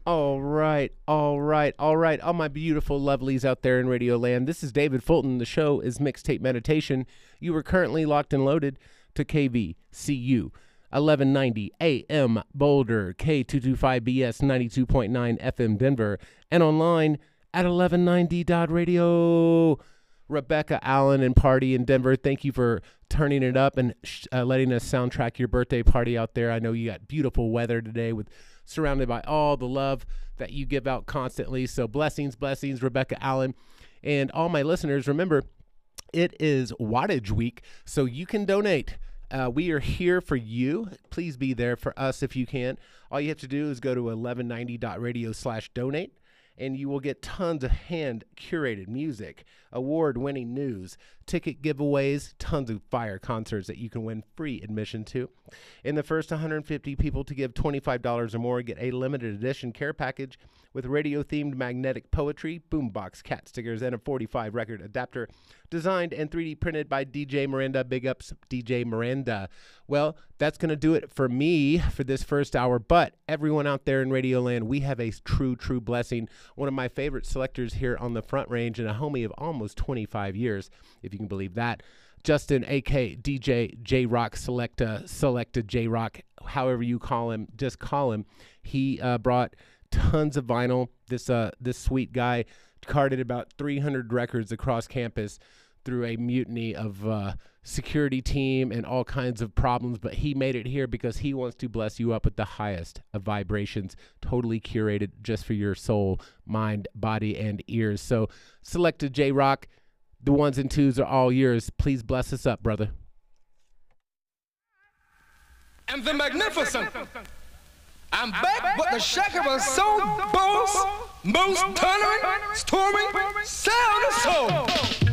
All right, all right, all right. All my beautiful lovelies out there in Radio Land. This is David Fulton. The show is Mixtape Meditation. You are currently locked and loaded to KVCU 1190 AM Boulder, K225BS 92.9 FM Denver, and online at 1190.radio. Rebecca Allen and Party in Denver, thank you for turning it up and letting us soundtrack your birthday party out there. I know you got beautiful weather today with surrounded by all the love that you give out constantly. So blessings, blessings, Rebecca Allen. And all my listeners, remember, it is Wattage Week, so you can donate. We are here for you. Please be there for us if you can. All you have to do is go to 1190.radio/donate. And you will get tons of hand-curated music, award-winning news, ticket giveaways, tons of fire concerts that you can win free admission to. And the first 150 people to give $25 or more get a limited edition care package with radio-themed magnetic poetry, boombox, cat stickers, and a 45 record adapter designed and 3D printed by DJ Miranda. Big ups, DJ Miranda. Well, that's going to do it for me for this first hour. But everyone out there in Radio Land, we have a true blessing. One of my favorite selectors here on the Front Range and a homie of almost 25 years, if you can believe that. Justin, a.k.a. DJ J-Rock, Selecta J-Rock, however you call him, just call him. He brought tons of vinyl. This sweet guy carted about 300 records across campus through a mutiny of security team and all kinds of problems, but he made it here because he wants to bless you up with the highest of vibrations, totally curated just for your soul, mind, body, and ears. So Selecta J-Rock, the ones and twos are all yours. Please bless us up, brother. And the magnificent. I'm back, but the shaker was so boss, most thundering, storming, sound of soul.